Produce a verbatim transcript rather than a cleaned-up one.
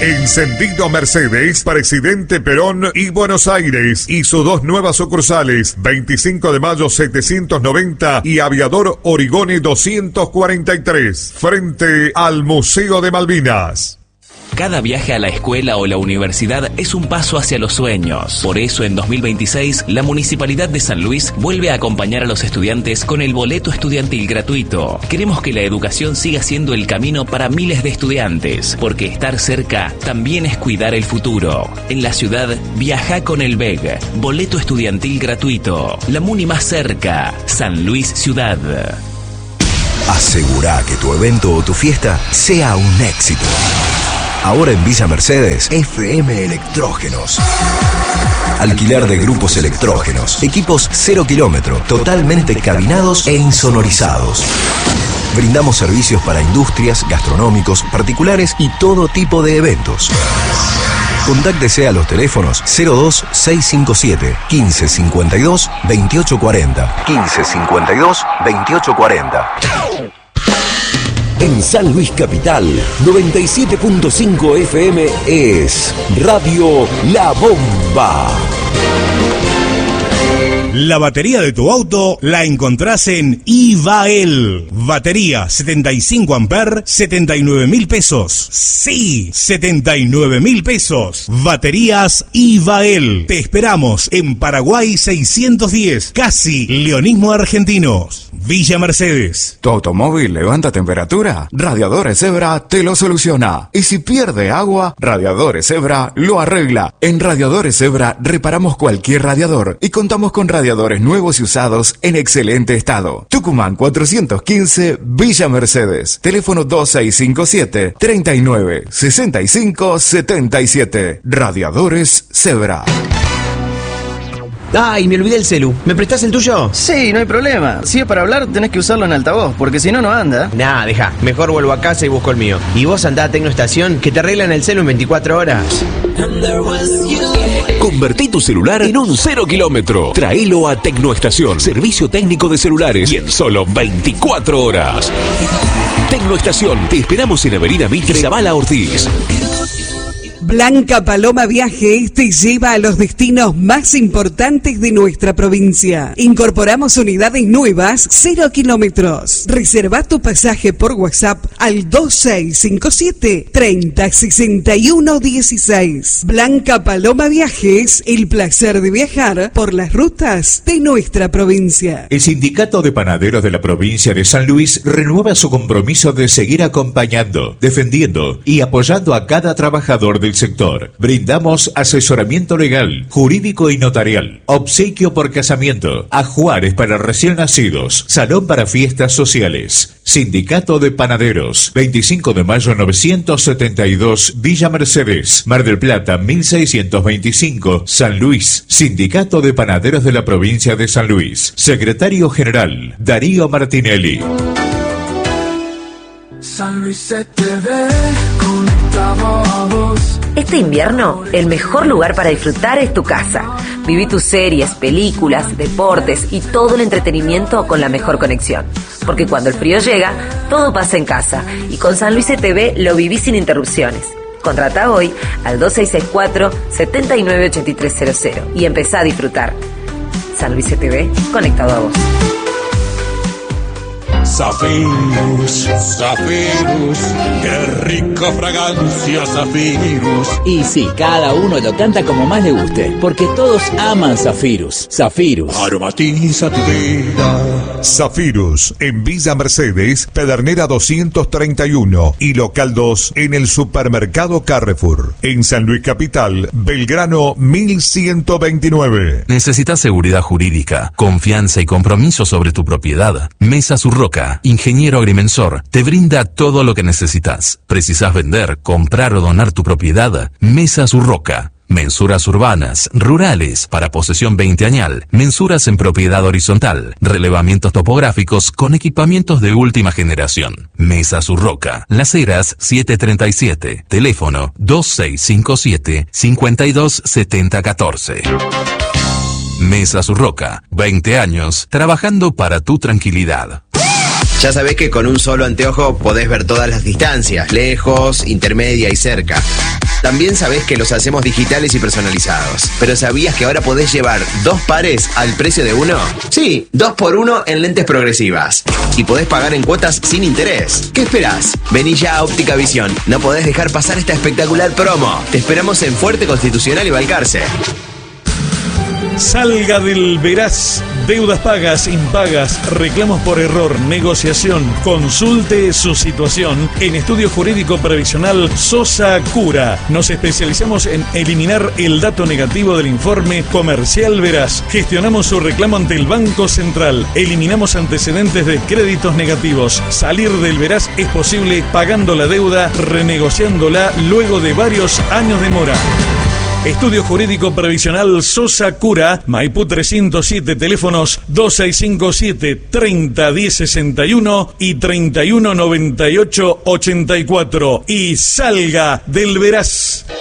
Encendido Mercedes, Presidente Perón y Buenos Aires, y sus dos nuevas sucursales, veinticinco de mayo setecientos noventa y Aviador Origone doscientos cuarenta y tres, frente al Museo de Malvinas. Cada viaje a la escuela o la universidad es un paso hacia los sueños. Por eso, en dos mil veintiséis, la Municipalidad de San Luis vuelve a acompañar a los estudiantes con el boleto estudiantil gratuito. Queremos que la educación siga siendo el camino para miles de estudiantes, porque estar cerca también es cuidar el futuro. En la ciudad, viaja con el B E G. Boleto estudiantil gratuito. La Muni más cerca. San Luis Ciudad. Asegurá que tu evento o tu fiesta sea un éxito. Ahora en Villa Mercedes, F M Electrógenos. Alquiler de grupos electrógenos. Equipos cero kilómetro, totalmente cabinados e insonorizados. Brindamos servicios para industrias, gastronómicos, particulares y todo tipo de eventos. Contáctese a los teléfonos cero dos seis cinco siete, quince cincuenta y dos, veintiocho cuarenta. quince cincuenta y dos, veintiocho cuarenta. En San Luis Capital, noventa y siete punto cinco F M es Radio La Bomba. La batería de tu auto la encontrás en Ivael. Batería setenta y cinco amperes, setenta y nueve mil pesos. Sí, setenta y nueve mil pesos. Baterías Ivael. Te esperamos en Paraguay seiscientos diez, casi Leonismo Argentinos. Villa Mercedes. ¿Tu automóvil levanta temperatura? Radiadores Zebra te lo soluciona. Y si pierde agua, Radiadores Zebra lo arregla. En Radiadores Zebra reparamos cualquier radiador y contamos con radiadores nuevos y usados en excelente estado. Tucumán cuatrocientos quince, Villa Mercedes. Teléfono dos seis cinco siete, treinta y nueve, sesenta y cinco, setenta y siete. Radiadores Zebra. Ay, me olvidé el celu. ¿Me prestás el tuyo? Sí, no hay problema. Si es para hablar, tenés que usarlo en altavoz, porque si no, no anda. Nah, deja. Mejor vuelvo a casa y busco el mío. Y vos andá a Tecnoestación, que te arreglan el celu en veinticuatro horas. Convertí tu celular en un cero kilómetro. Traelo a Tecnoestación, servicio técnico de celulares, y en solo veinticuatro horas. Tecnoestación, te esperamos en Avenida Mitre y Zavala Ortiz. Blanca Paloma Viajes te lleva a los destinos más importantes de nuestra provincia. Incorporamos unidades nuevas, cero kilómetros. Reserva tu pasaje por WhatsApp al dos seis cinco siete, treinta, sesenta y uno dieciséis. Blanca Paloma Viajes, el placer de viajar por las rutas de nuestra provincia. El Sindicato de Panaderos de la provincia de San Luis renueva su compromiso de seguir acompañando, defendiendo y apoyando a cada trabajador del sector. Brindamos asesoramiento legal, jurídico y notarial, obsequio por casamiento, ajuares para recién nacidos, salón para fiestas sociales. Sindicato de Panaderos, veinticinco de mayo novecientos setenta y dos, Villa Mercedes, Mar del Plata mil seiscientos veinticinco, San Luis. Sindicato de Panaderos de la provincia de San Luis. Secretario General, Darío Martinelli. San Luis se te ve conectado a vos. Este invierno, el mejor lugar para disfrutar es tu casa. Viví tus series, películas, deportes y todo el entretenimiento con la mejor conexión. Porque cuando el frío llega, todo pasa en casa. Y con San Luis C T V lo vivís sin interrupciones. Contrata hoy al dos seis seis cuatro, siete nueve ocho tres cero cero y empezá a disfrutar. San Luis C T V, conectado a vos. Zafirus, Zafirus, qué rica fragancia Zafirus. Y sí, cada uno lo canta como más le guste, porque todos aman Zafirus. Zafirus. Aromatiza tu vida. Zafirus, en Villa Mercedes, Pedernera doscientos treinta y uno y local dos en el supermercado Carrefour. En San Luis Capital, Belgrano mil ciento veintinueve. ¿Necesitas seguridad jurídica, confianza y compromiso sobre tu propiedad? Mesa Surroca, ingeniero agrimensor, te brinda todo lo que necesitas. ¿Precisas vender, comprar o donar tu propiedad? Mesa Surroca. Mensuras urbanas, rurales, para posesión veinteañal, mensuras en propiedad horizontal, relevamientos topográficos con equipamientos de última generación. Mesa Surroca, Las Heras setecientos treinta y siete, teléfono dos seis cinco siete, cinco dos siete cero uno cuatro. Mesa Surroca, veinte años trabajando para tu tranquilidad. Ya sabés que con un solo anteojo podés ver todas las distancias, lejos, intermedia y cerca. También sabés que los hacemos digitales y personalizados. Pero ¿sabías que ahora podés llevar dos pares al precio de uno? Sí, dos por uno en lentes progresivas. Y podés pagar en cuotas sin interés. ¿Qué esperás? Vení ya a Óptica Visión. No podés dejar pasar esta espectacular promo. Te esperamos en Fuerte, Constitucional y Balcarce. Salga del Veraz. Deudas pagas, impagas, reclamos por error, negociación. Consulte su situación en Estudio Jurídico Previsional Sosa Cura. Nos especializamos en eliminar el dato negativo del informe comercial Veraz. Gestionamos su reclamo ante el Banco Central. Eliminamos antecedentes de créditos negativos. Salir del Veraz es posible pagando la deuda, renegociándola luego de varios años de mora. Estudio Jurídico Previsional Sosa Cura, Maipú trescientos siete, teléfonos dos seis cinco siete, treinta diez sesenta y uno y treinta y uno noventa y ocho ochenta y cuatro. Y salga del Veraz.